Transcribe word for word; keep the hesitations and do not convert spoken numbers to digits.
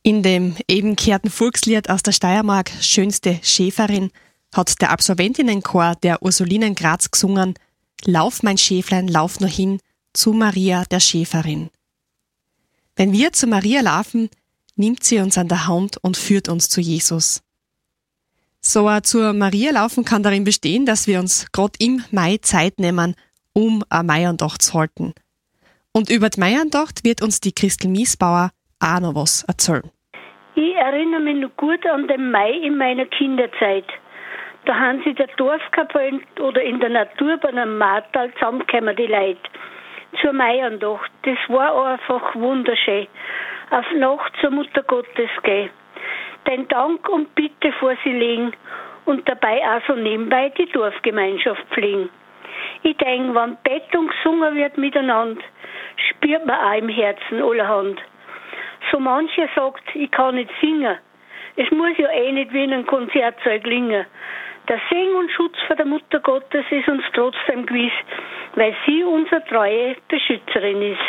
In dem eben gehörten Volkslied aus der Steiermark Schönste Schäferin hat der Absolventinnenchor der Ursulinen Graz gesungen: Lauf, mein Schäflein, lauf nur hin zu Maria der Schäferin. Wenn wir zu Maria laufen, nimmt sie uns an der Hand und führt uns zu Jesus. So ein zur Maria laufen kann darin bestehen, dass wir uns gerade im Mai Zeit nehmen, um eine Maiandacht zu halten. Und über die Maiandacht wird uns die Christel Miesbauer auch noch was erzählen. Ich erinnere mich noch gut an den Mai in meiner Kinderzeit. Da haben sie der Dorfkapelle oder in der Natur bei einem Martal zusammengekommen, die Leute. Zur Maiandacht. Das war einfach wunderschön. Auf Nacht zur Mutter Gottes gehen. Den Dank und Bitte vor sie legen und dabei auch so nebenbei die Dorfgemeinschaft pflegen. Ich denke, wenn Bettung gesungen wird miteinander, spürt man auch im Herzen allerhand. So mancher sagt, ich kann nicht singen. Es muss ja eh nicht wie in einem Konzertsaal klingen. Der Segen und Schutz von der Mutter Gottes ist uns trotzdem gewiss, weil sie unsere treue Beschützerin ist.